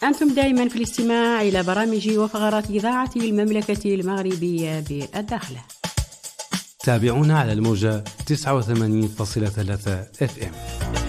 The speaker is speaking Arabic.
أنتم دائما في الاستماع إلى برامج وفقرات إذاعة المملكة المغربية بالداخلة. تابعونا على الموجة 89.3 FM.